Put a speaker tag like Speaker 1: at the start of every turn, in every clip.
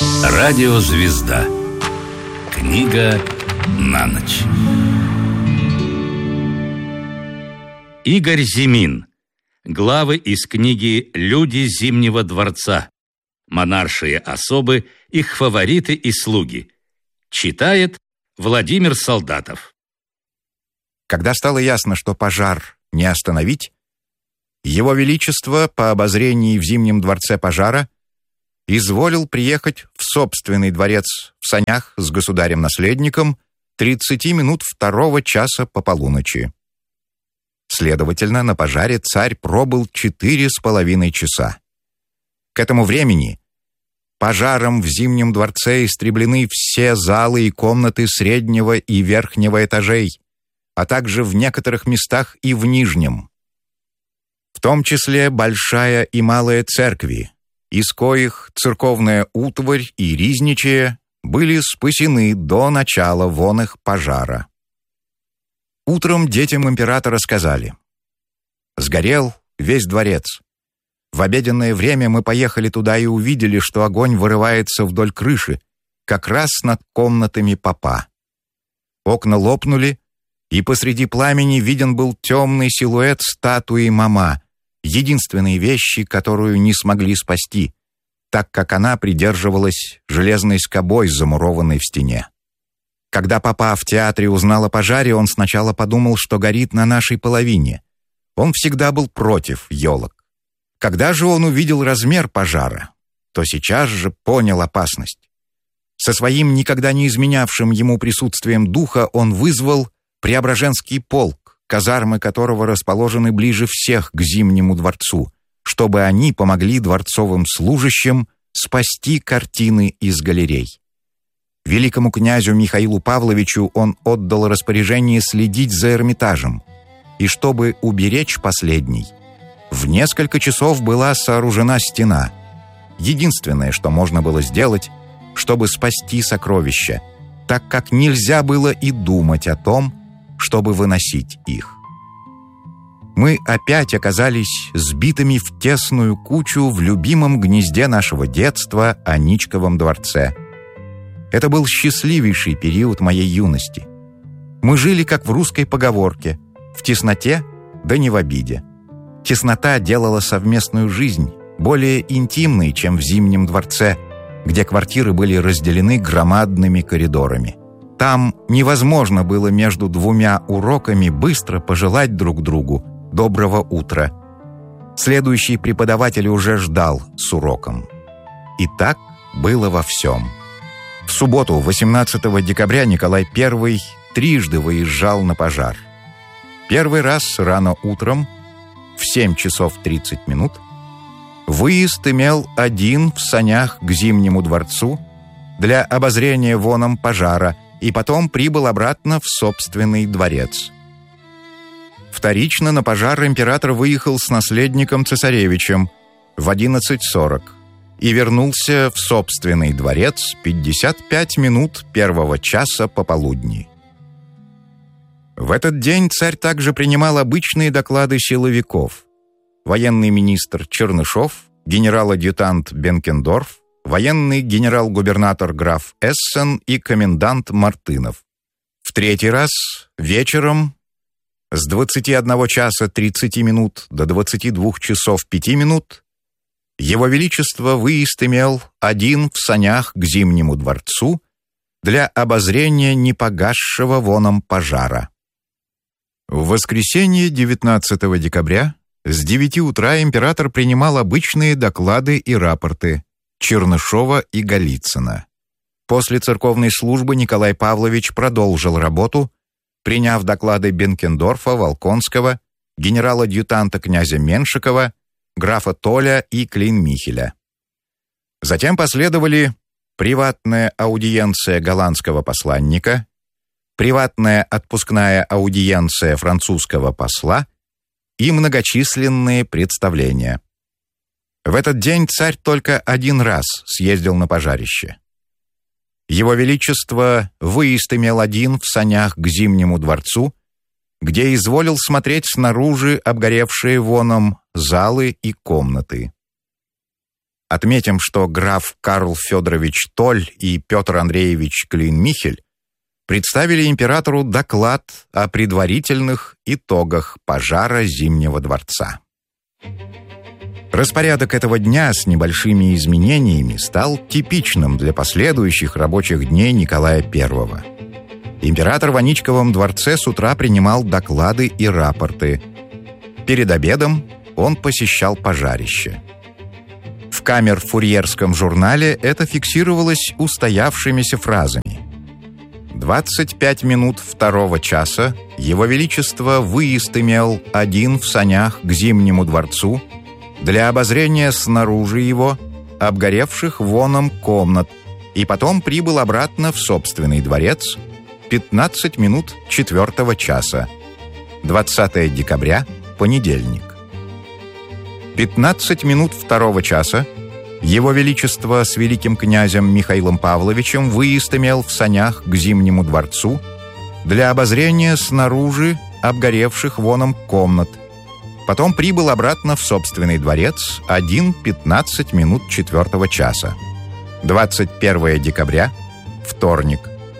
Speaker 1: Радиозвезда. Книга на ночь. Игорь Зимин. Главы из книги «Люди Зимнего дворца». Монаршие особы, их фавориты и слуги. Читает Владимир Солдатов.
Speaker 2: Когда стало ясно, что пожар не остановить, Его Величество по обозрении в Зимнем дворце пожара изволил приехать в собственный дворец в санях с государем-наследником 30 минут 2 часа по полуночи. Следовательно, на пожаре царь пробыл 4,5 часа. К этому времени пожаром в Зимнем дворце истреблены все залы и комнаты среднего и верхнего этажей, а также в некоторых местах и в нижнем. В том числе большая и малая церкви, из коих церковная утварь и ризничие были спасены до начала вон их пожара. Утром детям императора сказали: «Сгорел весь дворец. В обеденное время мы поехали туда и увидели, что огонь вырывается вдоль крыши, как раз над комнатами попа. Окна лопнули, и посреди пламени виден был темный силуэт статуи Мама, единственной вещи, которую не смогли спасти, так как она придерживалась железной скобой, замурованной в стене. Когда папа в театре узнал о пожаре, он сначала подумал, что горит на нашей половине. Он всегда был против елок. Когда же он увидел размер пожара, то сейчас же понял опасность. Со своим никогда не изменявшим ему присутствием духа он вызвал Преображенский полк, казармы которого расположены ближе всех к Зимнему дворцу, чтобы они помогли дворцовым служащим спасти картины из галерей. Великому князю Михаилу Павловичу он отдал распоряжение следить за Эрмитажем, и чтобы уберечь последний, в несколько часов была сооружена стена. Единственное, что можно было сделать, чтобы спасти сокровища, так как нельзя было и думать о том, чтобы выносить их. Мы опять оказались сбитыми в тесную кучу в любимом гнезде нашего детства, Аничковом дворце. Это был счастливейший период моей юности. Мы жили, как в русской поговорке: в тесноте, да не в обиде. Теснота делала совместную жизнь более интимной, чем в Зимнем дворце, где квартиры были разделены громадными коридорами. Там невозможно было между двумя уроками быстро пожелать друг другу доброго утра. Следующий преподаватель уже ждал с уроком. И так было во всем. В субботу, 18 декабря, Николай I трижды выезжал на пожар. Первый раз рано утром, в 7 часов 30 минут, выезд имел один в санях к Зимнему дворцу для обозрения воном пожара, и потом прибыл обратно в собственный дворец. Вторично на пожар император выехал с наследником цесаревичем в 11:40 и вернулся в собственный дворец 55 минут 1 часа пополудни. В этот день царь также принимал обычные доклады силовиков: военный министр Чернышов, генерал-адъютант Бенкендорф, военный генерал-губернатор граф Эссен и комендант Мартынов. В третий раз вечером с 21 часа 30 минут до 22 часов 5 минут Его Величество выезд имел один в санях к Зимнему дворцу для обозрения непогасшего воном пожара. В воскресенье 19 декабря с 9 утра император принимал обычные доклады и рапорты Чернышова и Голицына. После церковной службы Николай Павлович продолжил работу, приняв доклады Бенкендорфа, Волконского, генерал-адъютанта князя Меншикова, графа Толя и Клейн-Михеля. Затем последовали приватная аудиенция голландского посланника, приватная отпускная аудиенция французского посла и многочисленные представления. В этот день царь только один раз съездил на пожарище. Его Величество выезд имел один в санях к Зимнему дворцу, где изволил смотреть снаружи обгоревшие воном залы и комнаты. Отметим, что граф Карл Федорович Толь и Петр Андреевич Клейн-Михель представили императору доклад о предварительных итогах пожара Зимнего дворца. Распорядок этого дня с небольшими изменениями стал типичным для последующих рабочих дней Николая I. Император в Аничковом дворце с утра принимал доклады и рапорты. Перед обедом он посещал пожарище. В камер-фурьерском журнале это фиксировалось устоявшимися фразами. 25 минут 2 часа Его Величество выезд имел один в санях к Зимнему дворцу для обозрения снаружи его обгоревших воном комнат и потом прибыл обратно в собственный дворец 15 минут 4 часа. 20 декабря, понедельник. 15 минут 2 часа Его Величество с великим князем Михаилом Павловичем выезд имел в санях к Зимнему дворцу для обозрения снаружи обгоревших воном комнат. Потом прибыл обратно в собственный дворец 1:15 минут 4 часа. 21 декабря, вторник.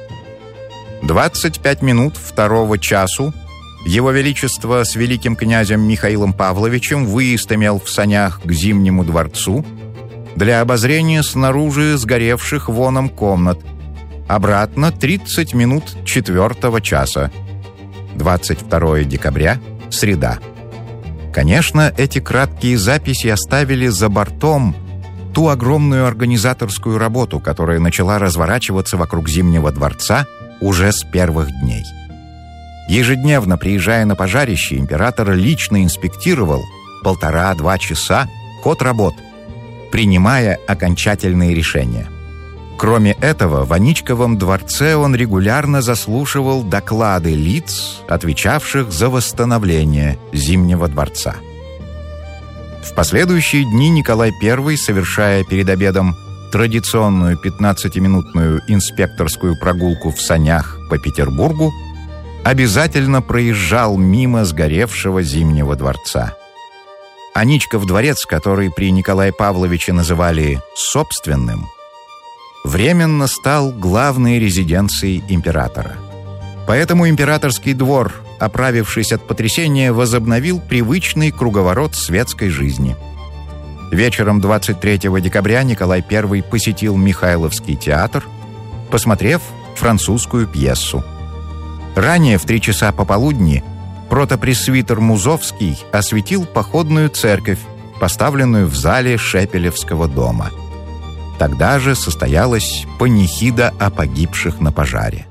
Speaker 2: 25 минут 2 часу Его Величество с великим князем Михаилом Павловичем выезд имел в санях к Зимнему дворцу для обозрения снаружи сгоревших воном комнат. Обратно 30 минут 4 часа. 22 декабря, среда. Конечно, эти краткие записи оставили за бортом ту огромную организаторскую работу, которая начала разворачиваться вокруг Зимнего дворца уже с первых дней. Ежедневно, приезжая на пожарище, император лично инспектировал 1,5-2 часа ход работ, принимая окончательные решения. Кроме этого, в Аничковом дворце он регулярно заслушивал доклады лиц, отвечавших за восстановление Зимнего дворца. В последующие дни Николай I, совершая перед обедом традиционную 15-минутную инспекторскую прогулку в санях по Петербургу, обязательно проезжал мимо сгоревшего Зимнего дворца. Аничков дворец, который при Николае Павловиче называли «собственным», временно стал главной резиденцией императора. Поэтому императорский двор, оправившись от потрясения, возобновил привычный круговорот светской жизни. Вечером 23 декабря Николай I посетил Михайловский театр, посмотрев французскую пьесу. Ранее, в 3 часа пополудни, протопресвитер Музовский осветил походную церковь, поставленную в зале Шепелевского дома. Тогда же состоялась панихида о погибших на пожаре.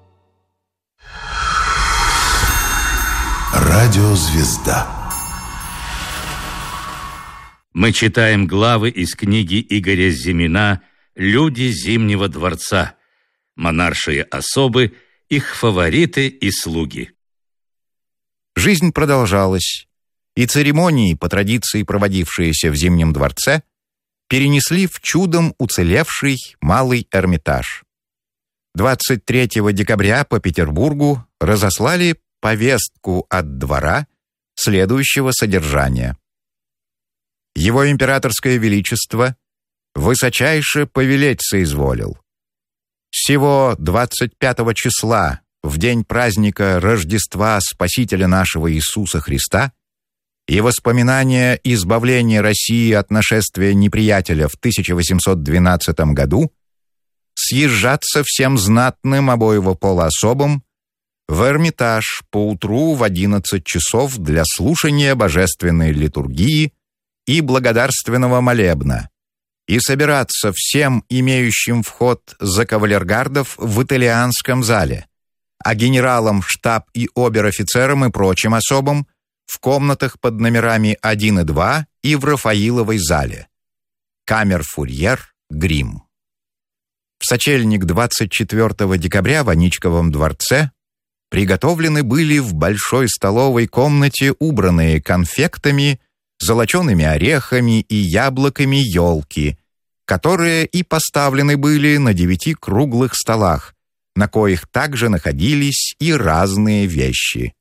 Speaker 3: Радиозвезда.
Speaker 1: Мы читаем главы из книги Игоря Зимина «Люди Зимнего дворца», монаршие особы, их фавориты и слуги.
Speaker 2: Жизнь продолжалась, и церемонии, по традиции проводившиеся в Зимнем дворце, перенесли в чудом уцелевший Малый Эрмитаж. 23 декабря по Петербургу разослали повестку от двора следующего содержания. Его императорское величество высочайше повелеть соизволил. Сего 25 числа, в день праздника Рождества Спасителя нашего Иисуса Христа и воспоминания избавления России от нашествия неприятеля в 1812 году, съезжаться всем знатным обоего пола особам в Эрмитаж поутру в 11 часов для слушания божественной литургии и благодарственного молебна и собираться всем имеющим вход за кавалергардов в итальянском зале, а генералам, штаб и обер-офицерам и прочим особам в комнатах под номерами 1 и 2 и в Рафаиловой зале. Камер-фурьер, грим. В сочельник 24 декабря в Аничковом дворце приготовлены были в большой столовой комнате убранные конфектами, золочеными орехами и яблоками елки, которые и поставлены были на 9 круглых столах, на коих также находились и разные вещи.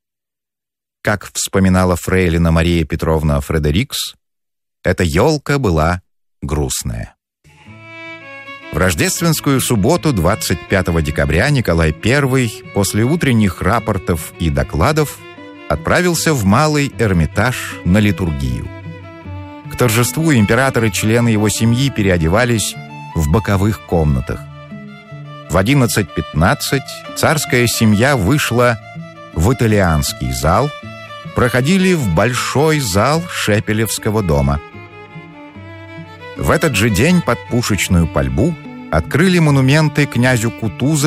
Speaker 2: Как вспоминала фрейлина Мария Петровна Фредерикс, эта елка была грустное. В рождественскую субботу, 25 декабря, Николай I после утренних рапортов и докладов отправился в Малый Эрмитаж на литургию. К торжеству император и члены его семьи переодевались в боковых комнатах. В 11:15 царская семья вышла в итальянский зал, проходили в большой зал Шепелевского дома. В этот же день под пушечную пальбу открыли монументы князю Кутузову